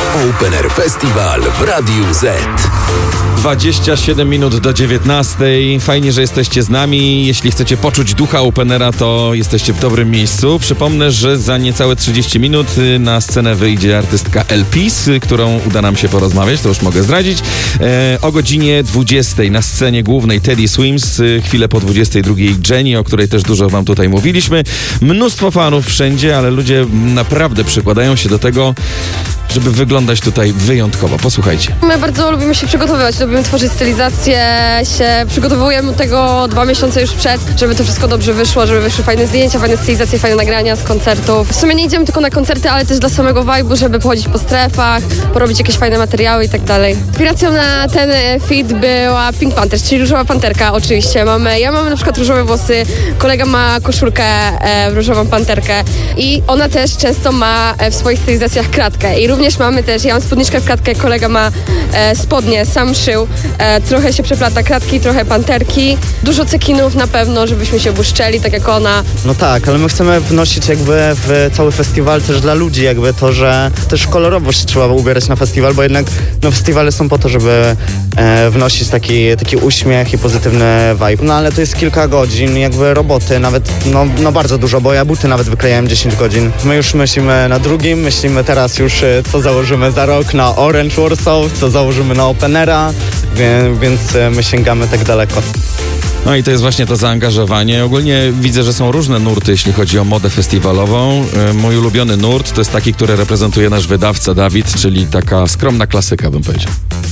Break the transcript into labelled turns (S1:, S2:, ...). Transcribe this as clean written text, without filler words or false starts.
S1: Open Air Festival w Radiu Z.
S2: 27 minut do 19. Fajnie, że jesteście z nami. Jeśli chcecie poczuć ducha Openera, to jesteście w dobrym miejscu. Przypomnę, że za niecałe 30 minut na scenę wyjdzie artystka Elpis, którą uda nam się porozmawiać, to już mogę zdradzić. O godzinie 20 na scenie głównej Teddy Swims, chwilę po 22 Jenny, o której też dużo wam tutaj mówiliśmy. Mnóstwo fanów wszędzie, ale ludzie naprawdę przykładają się do tego, żeby wyglądać tutaj wyjątkowo. Posłuchajcie.
S3: My bardzo lubimy się przygotowywać, lubimy tworzyć stylizację, przygotowujemy do tego 2 miesiące już przed, żeby to wszystko dobrze wyszło, żeby wyszły fajne zdjęcia, fajne stylizacje, fajne nagrania z koncertów. W sumie nie idziemy tylko na koncerty, ale też dla samego vibe'u, żeby pochodzić po strefach, porobić jakieś fajne materiały i tak dalej. Inspiracją na ten feat była Pink Panther, czyli różowa panterka oczywiście. Ja mam na przykład różowe włosy, kolega ma koszulkę różową panterkę i ona też często ma w swoich stylizacjach kratkę. I również mamy też, ja mam spódniczkę w kratkę, kolega ma spodnie, sam szył, trochę się przeplata kratki, trochę panterki, dużo cekinów na pewno, żebyśmy się błyszczeli, tak jak ona.
S4: No tak, ale my chcemy wnosić jakby w cały festiwal też dla ludzi, jakby to, że też kolorowość trzeba ubierać na festiwal, bo jednak no, festiwale są po to, żeby wnosić taki uśmiech i pozytywny vibe. No ale to jest kilka godzin jakby roboty, nawet no bardzo dużo, bo ja buty nawet wyklejałem 10 godzin. My już myślimy na drugim, myślimy teraz już co założymy za rok na Orange Warsaw, co założymy na Openera, więc my sięgamy tak daleko.
S2: No i to jest właśnie to zaangażowanie. Ogólnie widzę, że są różne nurty, jeśli chodzi o modę festiwalową. Mój ulubiony nurt to jest taki, który reprezentuje nasz wydawca Dawid, czyli taka skromna klasyka, bym powiedział.